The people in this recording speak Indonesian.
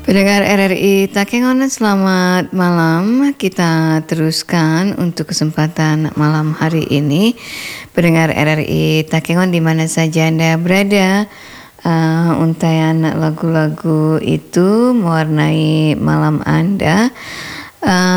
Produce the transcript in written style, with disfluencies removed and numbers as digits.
Pendengar RRI Takengon, selamat malam. Kita teruskan untuk kesempatan malam hari ini. Pendengar RRI Takengon di mana saja Anda berada, untayan lagu-lagu itu mewarnai malam Anda.